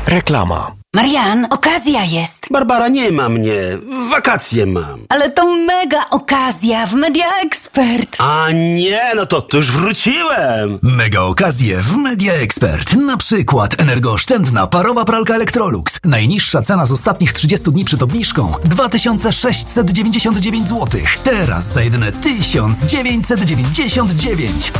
Reklama. Marian, okazja jest. Barbara, nie ma mnie. Wakacje mam. Ale to mega okazja w Media Expert. A nie, no to już wróciłem. Mega okazje w Media Expert. Na przykład energooszczędna parowa pralka Electrolux. Najniższa cena z ostatnich 30 dni przed obniżką 2699 zł. Teraz za jedyne 1999.